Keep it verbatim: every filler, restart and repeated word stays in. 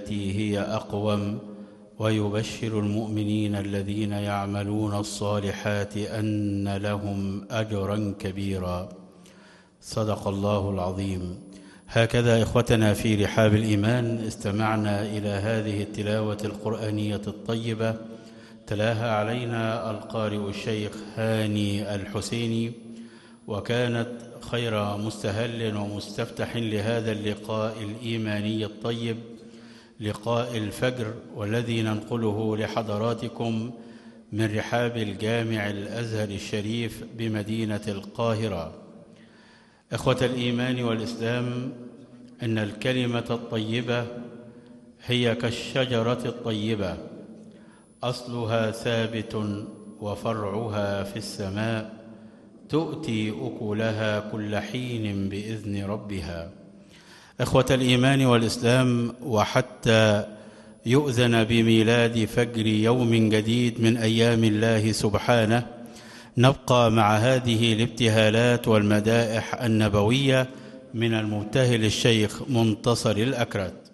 بالتي هي أقوم ويبشر المؤمنين الذين يعملون الصالحات أن لهم أجرا كبيرا. صدق الله العظيم. هكذا إخوتنا في رحاب الإيمان استمعنا إلى هذه التلاوة القرآنية الطيبة تلاها علينا القارئ الشيخ هاني الحسيني، وكانت خير مستهل ومستفتح لهذا اللقاء الإيماني الطيب، لقاء الفجر، والذي ننقله لحضراتكم من رحاب الجامع الأزهر الشريف بمدينة القاهرة. إخوة الإيمان والإسلام، إن الكلمة الطيبة هي كالشجرة الطيبة، أصلها ثابت وفرعها في السماء، تؤتي أكلها كل حين بإذن ربها. إخوة الإيمان والإسلام، وحتى يؤذن بميلاد فجر يوم جديد من أيام الله سبحانه، نبقى مع هذه الابتهالات والمدائح النبوية من المبتهل الشيخ منتصر الأكرت.